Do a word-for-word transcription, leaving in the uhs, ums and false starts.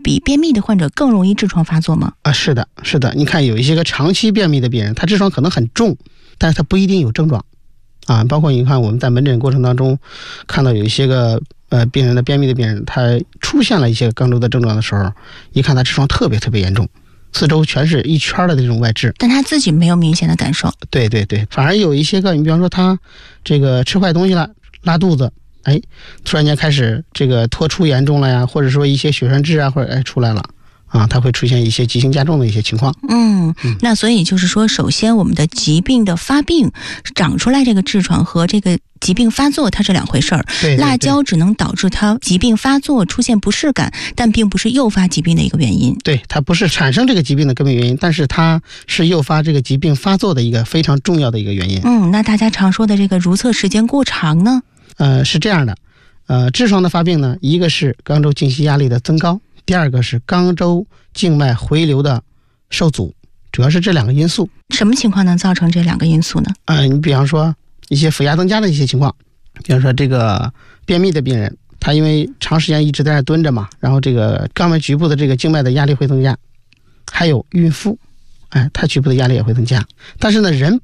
比便秘的患者更容易痔疮发作吗？ 啊，是的，是的。你看有一些个长期便秘的病人，他痔疮可能很重，但是他不一定有症状啊。包括你看我们在门诊过程当中看到有一些个呃病人的便秘的病人，他出现了一些肛周的症状的时候，一看他痔疮特别特别严重，四周全是一圈的这种外痔， 但他自己没有明显的感受。 对对对，反而有一些个，你比方说他这个吃坏东西了，拉肚子，哎，突然间开始这个脱出严重了呀，或者说一些血栓质啊，或者哎出来了啊，它会出现一些急性加重的一些情况。 嗯，那所以就是说，首先我们的疾病的发病长出来这个痔疮和这个疾病发作它是两回事儿。 对对对， 辣椒只能导致它疾病发作出现不适感，但并不是诱发疾病的一个原因。 对，它不是产生这个疾病的根本原因，但是它是诱发这个疾病发作的一个非常重要的一个原因。 嗯，那大家常说的这个如厕时间过长呢？ 呃，是这样的，呃，痔疮的发病呢，一个是肛周静息压力的增高，第二个是肛周静脉回流的受阻，主要是这两个因素。 什么情况能造成这两个因素呢？ 呃，你比方说一些腹压增加的一些情况，比方说这个便秘的病人，他因为长时间一直在那蹲着嘛，然后这个肛门局部的这个静脉的压力会增加，还有孕妇，哎，她局部的压力也会增加。但是呢，人